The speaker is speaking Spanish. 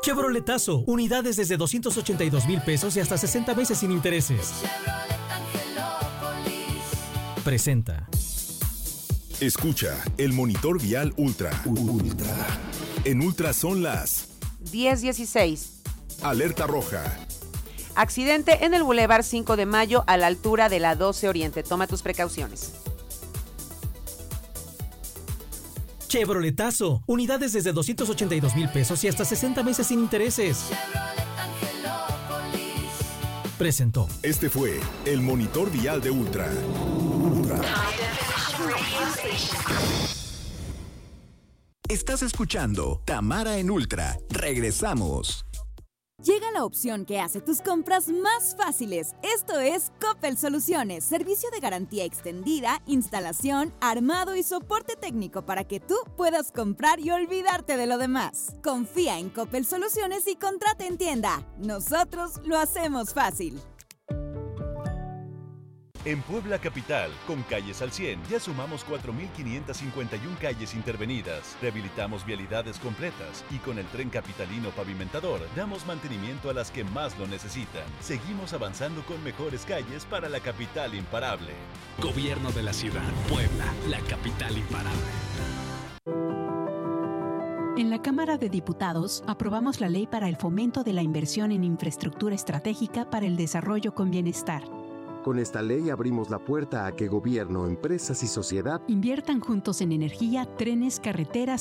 Chevroletazo, unidades desde 282,000 pesos y hasta 60 meses sin intereses. Presenta. Escucha el monitor vial Ultra. En Ultra son las 10:16. Alerta roja. Accidente en el Boulevard 5 de Mayo a la altura de la 12 Oriente. Toma tus precauciones. Chevroletazo, unidades desde 282,000 pesos y hasta 60 meses sin intereses. Presentó. Este fue el monitor vial de Ultra. Estás escuchando Tamara en Ultra. Regresamos. Llega la opción que hace tus compras más fáciles. Esto es Coppel Soluciones, servicio de garantía extendida, instalación, armado y soporte técnico para que tú puedas comprar y olvidarte de lo demás. Confía en Coppel Soluciones y contrata en tienda. Nosotros lo hacemos fácil. En Puebla Capital, con Calles al 100, ya sumamos 4,551 calles intervenidas, rehabilitamos vialidades completas y con el Tren Capitalino Pavimentador damos mantenimiento a las que más lo necesitan. Seguimos avanzando con mejores calles para la capital imparable. Gobierno de la Ciudad, Puebla, la capital imparable. En la Cámara de Diputados aprobamos la Ley para el Fomento de la Inversión en Infraestructura Estratégica para el Desarrollo con Bienestar. Con esta ley abrimos la puerta a que gobierno, empresas y sociedad inviertan juntos en energía, trenes, carreteras,